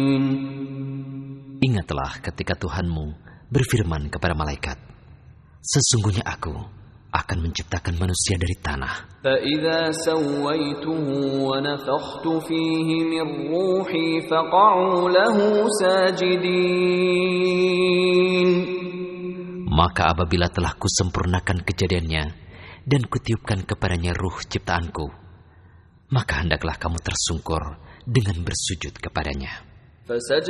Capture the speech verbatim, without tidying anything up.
Ingatlah ketika Tuhanmu berfirman kepada malaikat, sesungguhnya aku akan menciptakan manusia dari tanah. فَإِذَا سَوَّيْتُهُ وَنَفَخْتُ فِيهِ مِنْ رُوحِي فَقَعُوا لَهُ سَاجِدِينَ. Maka apabila telah kusempurnakan kejadiannya dan kutiupkan kepadanya ruh ciptaanku, maka hendaklah kamu tersungkur dengan bersujud kepadanya. فَسَجَدَ